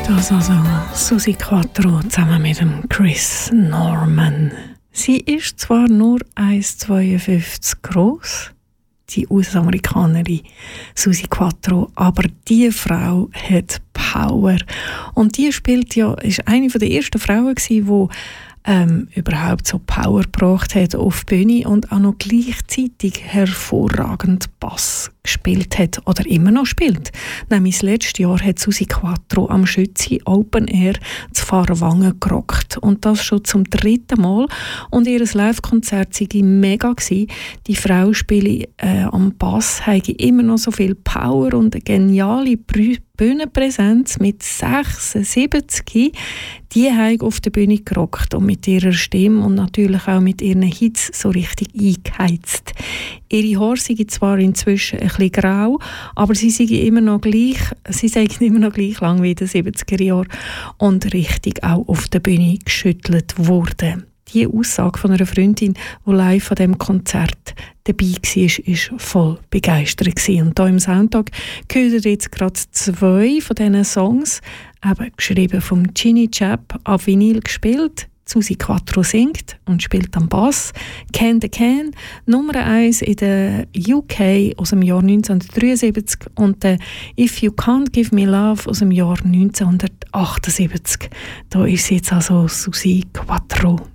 Das also Susi Quatro zusammen mit dem Chris Norman. Sie ist zwar nur 1,52 groß, die US-Amerikanerin Susi Quatro, aber die Frau hat Power. Und die ist eine der ersten Frauen gewesen, die überhaupt so Power gebracht hat auf die Bühne und auch noch gleichzeitig hervorragend Bass gespielt hat oder immer noch spielt. Nämlich das letzte Jahr hat Susi Quatro am Schützi Open Air zu Fahrwangen gerockt. Und das schon zum 3. Mal. Und ihr Live-Konzert sei mega gewesen. Die Frau spiele am Bass, habe immer noch so viel Power und eine geniale Bühnenpräsenz mit 76. Die haben auf der Bühne gerockt und mit ihrer Stimme und natürlich auch mit ihren Hits so richtig eingeheizt. Ihre Haare sind zwar inzwischen ein bisschen grau, aber sie seien immer noch gleich lang wie in den 70er Jahren und richtig auch auf der Bühne geschüttelt worden. Die Aussage von einer Freundin, die live an diesem Konzert dabei war, war voll begeistert. Und hier im Soundtag hören ihr jetzt gerade 2 von diesen Songs, eben geschrieben von Ginny Chap, auf Vinyl gespielt. Susi Quatro singt und spielt am Bass. Can the Can, Nummer 1 in der UK aus dem Jahr 1973 und der If You Can't Give Me Love aus dem Jahr 1978. Da ist jetzt also Susi Quatro.